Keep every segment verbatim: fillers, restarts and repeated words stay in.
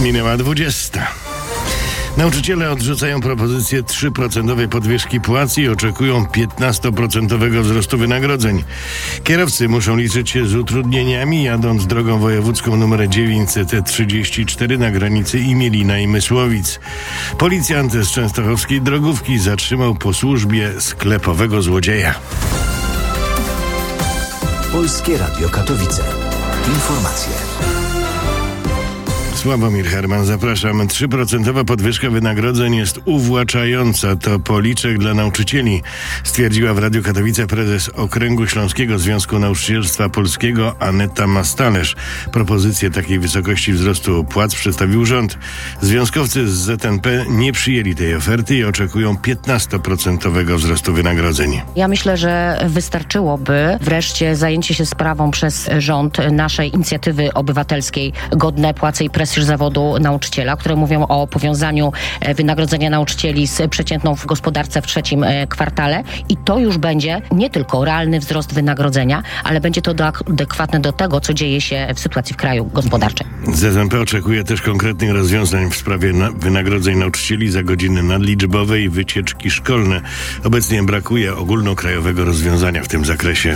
Minęła dwudziesta. Nauczyciele odrzucają propozycję trzy procent podwyżki płac i oczekują piętnaście procent wzrostu wynagrodzeń. Kierowcy muszą liczyć się z utrudnieniami, jadąc drogą wojewódzką nr dziewięćset trzydzieści cztery na granicy Imielina i Mysłowic. Policjant z częstochowskiej drogówki zatrzymał po służbie sklepowego złodzieja. Polskie Radio Katowice. Informacje. Sławomir Herman, zapraszam. trzy procent podwyżka wynagrodzeń jest uwłaczająca. To policzek dla nauczycieli, stwierdziła w Radiu Katowice prezes Okręgu Śląskiego Związku Nauczycielstwa Polskiego Aneta Mastalerz. Propozycję takiej wysokości wzrostu płac przedstawił rząd. Związkowcy z Z N P nie przyjęli tej oferty i oczekują piętnaście procent wzrostu wynagrodzeń. Ja myślę, że wystarczyłoby wreszcie zajęcie się sprawą przez rząd naszej inicjatywy obywatelskiej Godne płace i prestiż zawodu nauczyciela, które mówią o powiązaniu wynagrodzenia nauczycieli z przeciętną w gospodarce w trzecim kwartale i to już będzie nie tylko realny wzrost wynagrodzenia, ale będzie to adekwatne do tego, co dzieje się w sytuacji w kraju gospodarczej. Z S N P oczekuje też konkretnych rozwiązań w sprawie na- wynagrodzeń nauczycieli za godziny nadliczbowe i wycieczki szkolne. Obecnie brakuje ogólnokrajowego rozwiązania w tym zakresie.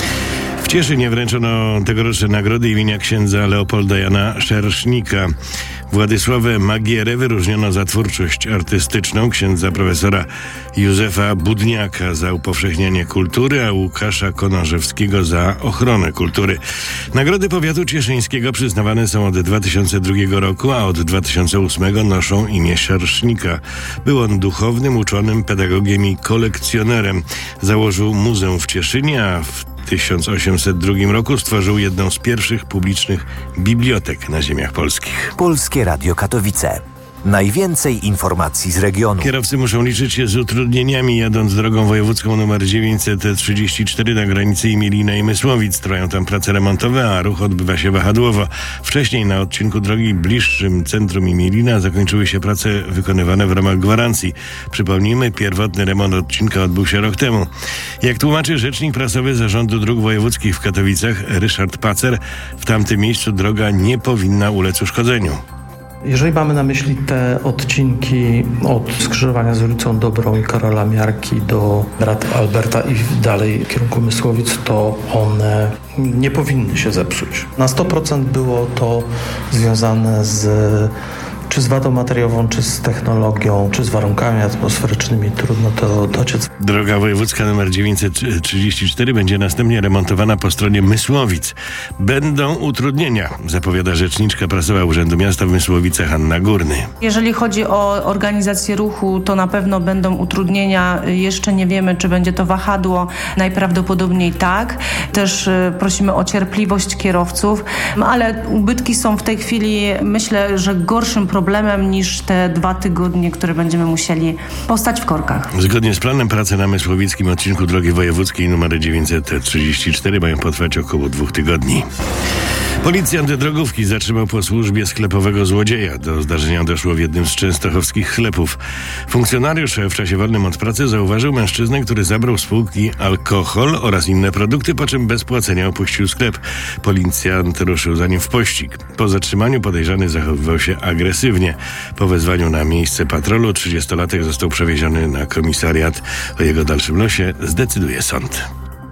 W Cieszynie wręczono tegoroczne nagrody imienia księdza Leopolda Jana Szersznika. Władysławę Magierę wyróżniono za twórczość artystyczną, księdza profesora Józefa Budniaka za upowszechnianie kultury, a Łukasza Konarzewskiego za ochronę kultury. Nagrody powiatu cieszyńskiego przyznawane są od dwa tysiące drugiego roku, a od dwa tysiące ósmego noszą imię Szersznika. Był on duchownym, uczonym, pedagogiem i kolekcjonerem. Założył muzeum w Cieszynie, a w tysiąc osiemset drugim roku stworzył jedną z pierwszych publicznych bibliotek na ziemiach polskich. Polskie Radio Katowice. Najwięcej informacji z regionu. Kierowcy muszą liczyć się z utrudnieniami, jadąc drogą wojewódzką nr dziewięćset trzydzieści cztery na granicy Imielina i Mysłowic. Trwają tam prace remontowe, a ruch odbywa się wahadłowo. Wcześniej na odcinku drogi bliższym centrum Imielina zakończyły się prace wykonywane w ramach gwarancji. Przypomnijmy, pierwotny remont odcinka odbył się rok temu. Jak tłumaczy rzecznik prasowy Zarządu Dróg Wojewódzkich w Katowicach Ryszard Pacer, w tamtym miejscu droga nie powinna ulec uszkodzeniu. Jeżeli mamy na myśli te odcinki od skrzyżowania z ulicą Dobrą i Karola Miarki do Brata Alberta i dalej w kierunku Mysłowic, to one nie powinny się zepsuć. Na sto procent było to związane z czy z wadą materiałową, czy z technologią, czy z warunkami atmosferycznymi. Trudno to dociec. Droga wojewódzka nr dziewięćset trzydzieści cztery będzie następnie remontowana po stronie Mysłowic. Będą utrudnienia, zapowiada rzeczniczka prasowa Urzędu Miasta w Mysłowicach Anna Górny. Jeżeli chodzi o organizację ruchu, to na pewno będą utrudnienia. Jeszcze nie wiemy, czy będzie to wahadło. Najprawdopodobniej tak. Też y, prosimy o cierpliwość kierowców, ale ubytki są w tej chwili, myślę, że gorszym problemem problemem niż te dwa tygodnie, które będziemy musieli postać w korkach. Zgodnie z planem prace na mysłowickim odcinku drogi wojewódzkiej nr dziewięćset trzydzieści cztery mają potrwać około dwóch tygodni. Policjant drogówki zatrzymał po służbie sklepowego złodzieja. Do zdarzenia doszło w jednym z częstochowskich sklepów. Funkcjonariusz w czasie wolnym od pracy zauważył mężczyznę, który zabrał z półki alkohol oraz inne produkty, po czym bez płacenia opuścił sklep. Policjant ruszył za nim w pościg. Po zatrzymaniu podejrzany zachowywał się agresywnie. Po wezwaniu na miejsce patrolu trzydziestolatek został przewieziony na komisariat. O jego dalszym losie zdecyduje sąd.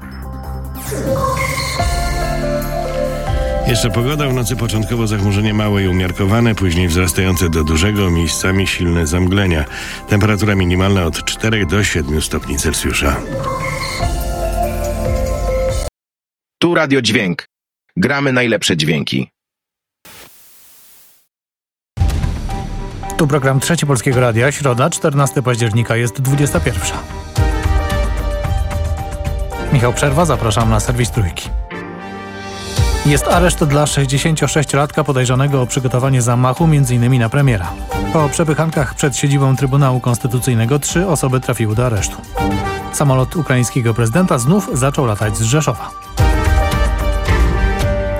Jeszcze pogoda. W nocy początkowo zachmurzenie małe i umiarkowane, później wzrastające do dużego, miejscami silne zamglenia. Temperatura minimalna od czterech do siedmiu stopni Celsjusza. Tu Radio Dźwięk. Gramy najlepsze dźwięki. Tu program Trzeci Polskiego Radia. Środa, czternastego października, jest dwudziesta pierwsza. Michał Przerwa, zapraszam na serwis Trójki. Jest areszt dla sześćdziesięciosześciolatka podejrzanego o przygotowanie zamachu m.in. na premiera. Po przepychankach przed siedzibą Trybunału Konstytucyjnego trzy osoby trafiły do aresztu. Samolot ukraińskiego prezydenta znów zaczął latać z Rzeszowa.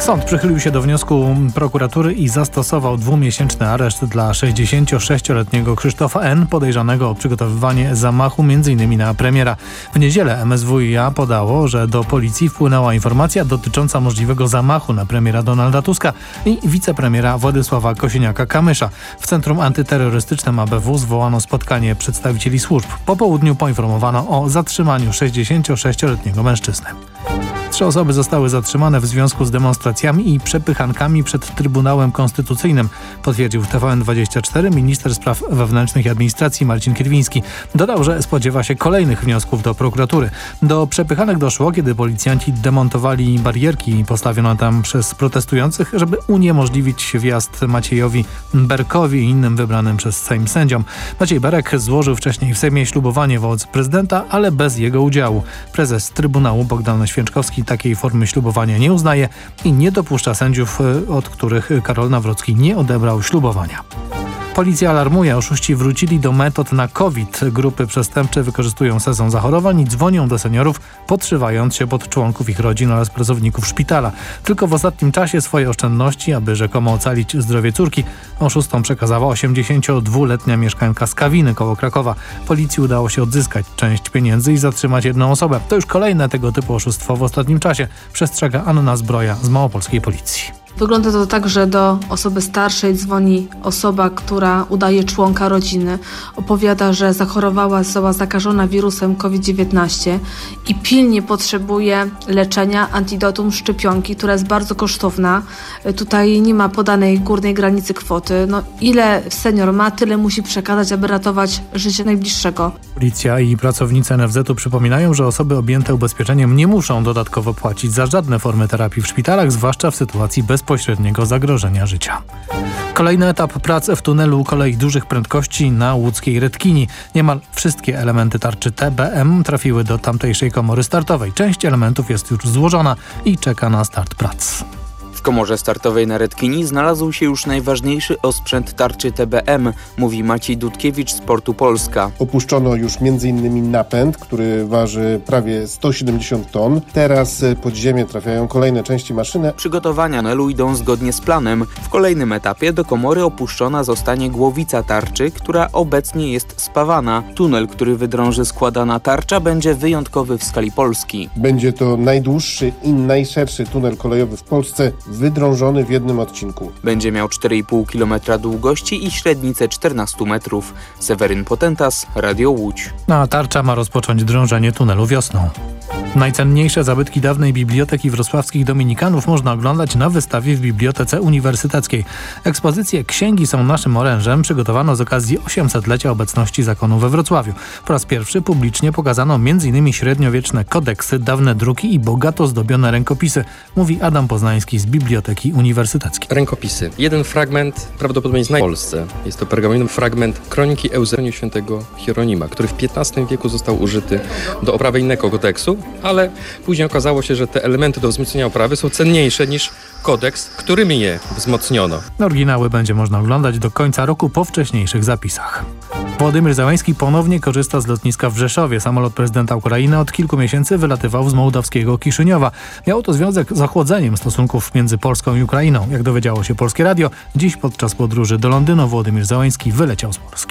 Sąd przychylił się do wniosku prokuratury i zastosował dwumiesięczny areszt dla sześćdziesięciosześcioletniego Krzysztofa N., podejrzanego o przygotowywanie zamachu m.in. na premiera. W niedzielę M S W i A podało, że do policji wpłynęła informacja dotycząca możliwego zamachu na premiera Donalda Tuska i wicepremiera Władysława Kosiniaka-Kamysza. W Centrum Antyterrorystycznym A B W zwołano spotkanie przedstawicieli służb. Po południu poinformowano o zatrzymaniu sześćdziesięciosześcioletniego mężczyzny. Trzy osoby zostały zatrzymane w związku z demonstracjami i przepychankami przed Trybunałem Konstytucyjnym, potwierdził w T V N dwadzieścia cztery minister spraw wewnętrznych i administracji Marcin Kierwiński. Dodał, że spodziewa się kolejnych wniosków do prokuratury. Do przepychanek doszło, kiedy policjanci demontowali barierki postawione tam przez protestujących, żeby uniemożliwić wjazd Maciejowi Berkowi i innym wybranym przez Sejm sędziom. Maciej Berek złożył wcześniej w Sejmie ślubowanie wobec prezydenta, ale bez jego udziału. Prezes Trybunału Bogdan Święczkowski takiej formy ślubowania nie uznaje i nie dopuszcza sędziów, od których Karol Nawrocki nie odebrał ślubowania. Policja alarmuje, oszuści wrócili do metod na COVID. Grupy przestępcze wykorzystują sezon zachorowań i dzwonią do seniorów, podszywając się pod członków ich rodzin oraz pracowników szpitala. Tylko w ostatnim czasie swoje oszczędności, aby rzekomo ocalić zdrowie córki, oszustom przekazała osiemdziesięciodwuletnia mieszkanka z Kawiny koło Krakowa. Policji udało się odzyskać część pieniędzy i zatrzymać jedną osobę. To już kolejne tego typu oszustwo w ostatnim czasie, przestrzega Anna Zbroja z małopolskiej policji. Wygląda to tak, że do osoby starszej dzwoni osoba, która udaje członka rodziny. Opowiada, że zachorowała, została zakażona wirusem COVID dziewiętnaście i pilnie potrzebuje leczenia, antidotum, szczepionki, która jest bardzo kosztowna. Tutaj nie ma podanej górnej granicy kwoty. No, ile senior ma, tyle musi przekazać, aby ratować życie najbliższego. Policja i pracownicy N F Z u przypominają, że osoby objęte ubezpieczeniem nie muszą dodatkowo płacić za żadne formy terapii w szpitalach, zwłaszcza w sytuacji bezpośredniego zagrożenia życia. Kolejny etap prac w tunelu kolei dużych prędkości na łódzkiej Redkini. Niemal wszystkie elementy tarczy T B M trafiły do tamtejszej komory startowej. Część elementów jest już złożona i czeka na start prac. W komorze startowej na Redkini znalazł się już najważniejszy osprzęt tarczy T B M, mówi Maciej Dudkiewicz z Portu Polska. Opuszczono już m.in. napęd, który waży prawie sto siedemdziesiąt ton. Teraz pod ziemię trafiają kolejne części maszyny. Przygotowania tunelu idą zgodnie z planem. W kolejnym etapie do komory opuszczona zostanie głowica tarczy, która obecnie jest spawana. Tunel, który wydrąży składana tarcza, będzie wyjątkowy w skali Polski. Będzie to najdłuższy i najszerszy tunel kolejowy w Polsce, wydrążony w jednym odcinku. Będzie miał cztery i pół kilometra długości i średnicę czternaście metrów. Seweryn Potentas, Radio Łódź. A tarcza ma rozpocząć drążenie tunelu wiosną. Najcenniejsze zabytki dawnej biblioteki wrocławskich dominikanów można oglądać na wystawie w Bibliotece Uniwersyteckiej. Ekspozycje Księgi są naszym orężem przygotowano z okazji osiemsetlecia obecności zakonu we Wrocławiu. Po raz pierwszy publicznie pokazano m.in. średniowieczne kodeksy, dawne druki i bogato zdobione rękopisy, mówi Adam Poznański z Biblioteki Uniwersyteckiej. Rękopisy. Jeden fragment prawdopodobnie jest w Polsce. Jest to pergaminowy fragment kroniki Euzeniusza świętego Hieronima, który w piętnastym wieku został użyty do oprawy innego kodeksu, ale później okazało się, że te elementy do wzmocnienia oprawy są cenniejsze niż kodeks, którym je wzmocniono. Oryginały będzie można oglądać do końca roku po wcześniejszych zapisach. Władimir Zełański ponownie korzysta z lotniska w Rzeszowie. Samolot prezydenta Ukrainy od kilku miesięcy wylatywał z mołdawskiego Kiszyniowa. Miało to związek z ochłodzeniem stosunków między Polską i Ukrainą. Jak dowiedziało się Polskie Radio, dziś podczas podróży do Londynu Władimir Zełański wyleciał z Polski.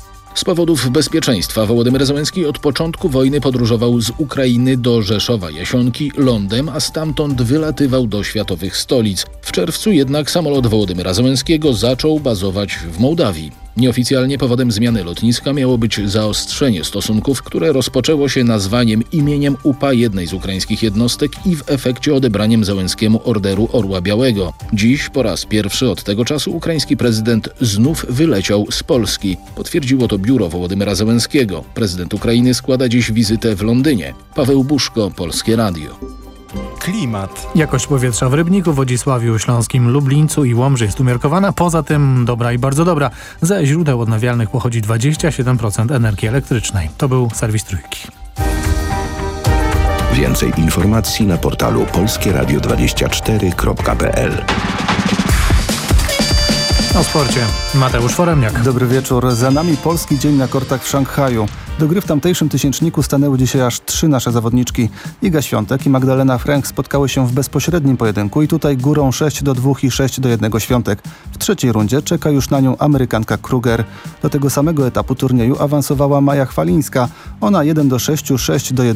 Z powodów bezpieczeństwa Wołodymyr Zełenski od początku wojny podróżował z Ukrainy do Rzeszowa Jasionki lądem, a stamtąd wylatywał do światowych stolic. W czerwcu jednak samolot Wołodymyra Zełenskiego zaczął bazować w Mołdawii. Nieoficjalnie powodem zmiany lotniska miało być zaostrzenie stosunków, które rozpoczęło się nazwaniem imieniem U P A jednej z ukraińskich jednostek i w efekcie odebraniem Zełenskiemu Orderu Orła Białego. Dziś po raz pierwszy od tego czasu ukraiński prezydent znów wyleciał z Polski. Potwierdziło to biuro Wołodymyra Zełenskiego. Prezydent Ukrainy składa dziś wizytę w Londynie. Paweł Buszko, Polskie Radio. Klimat. Jakość powietrza w Rybniku, Wodzisławiu Śląskim, Lublińcu i Łomży jest umiarkowana. Poza tym dobra i bardzo dobra. Ze źródeł odnawialnych pochodzi dwadzieścia siedem procent energii elektrycznej. To był serwis Trójki. Więcej informacji na portalu polskieradio dwadzieścia cztery kropka p l. O sporcie Mateusz Foremniak. Dobry wieczór. Za nami polski dzień na kortach w Szanghaju. Do gry w tamtejszym tysięczniku stanęły dzisiaj aż trzy nasze zawodniczki. Iga Świątek i Magdalena Fręch spotkały się w bezpośrednim pojedynku i tutaj górą sześć do dwóch i sześć do jednego Świątek. W trzeciej rundzie czeka już na nią Amerykanka Kruger. Do tego samego etapu turnieju awansowała Maja Chwalińska. Ona jeden do sześciu, sześć do jednego